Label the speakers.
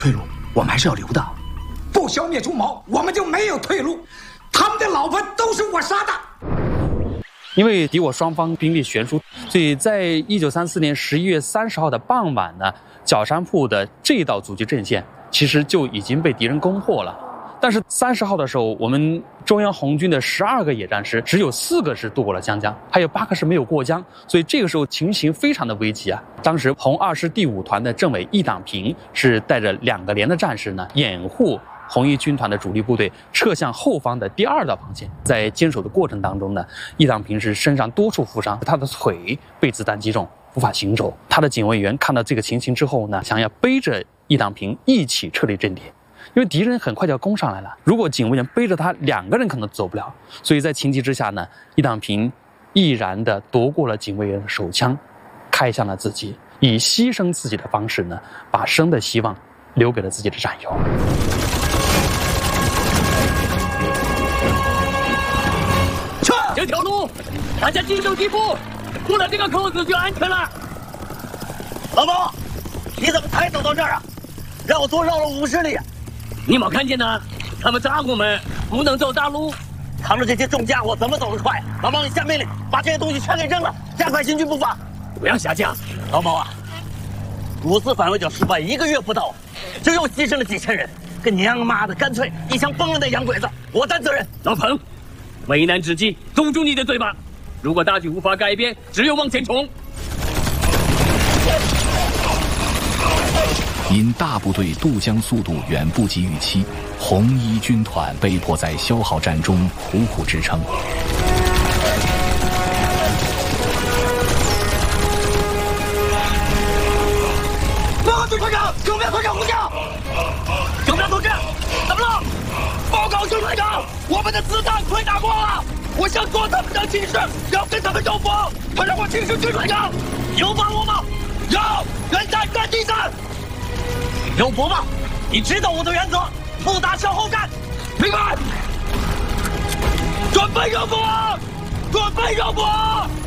Speaker 1: 退路我们还是要留的，不消灭朱毛，我们就没有退路。他们的老婆都是我杀的。
Speaker 2: 因为敌我双方兵力悬殊，所以在1934年11月30号的傍晚呢，角山铺的这道阻击阵线其实就已经被敌人攻破了。但是30号的时候，我们中央红军的12个野战师只有4个是渡过了江江，还有8个是没有过江，所以这个时候情形非常的危急啊。当时红20第5团的政委易党平是带着2个连的战士呢，掩护红一军团的主力部队撤向后方的第2道防线。在坚守的过程当中呢，易党平是身上多处负伤，他的腿被子弹击中，无法行走。他的警卫员看到这个情形之后呢，想要背着易党平一起撤离阵地。因为敌人很快就要攻上来了，如果警卫员背着他，2个人可能走不了，所以在情急之下呢，易党平毅然地夺过了警卫员的手枪，开向了自己，以牺牲自己的方式呢，把生的希望留给了自己的战友。
Speaker 3: 撤！这条路，大家紧守地步，过了这个口子就安全了。老包，你怎么才走到这儿啊？让我多绕了50里。你没看见呢？他们炸我们，不能走大路。扛着这些重家伙怎么走得快？老包，你下命令把这些东西全给扔了，加快行军步伐。不要下降，老包啊！5次反围剿失败1个月不到，就又牺牲了几千人，跟娘妈的，干脆一枪崩了那洋鬼子，我担责任。老彭，危难之际，堵住你的嘴巴。如果大局无法改变，只有往前冲。
Speaker 4: 因大部队渡江速度远不及预期，红一军团被迫在消耗战中苦苦支撑。
Speaker 3: 报告总团长，九苗团长呼叫。九苗同志，怎么了？报告总团长，我们的子弹快打光了，我想做他们的骑士，要跟他们斗法。他让我请示军团长，有把握吗？有，人在干地上。有伯吗？你知道我的原则，不打向后站。明白。准备热火，准备热火。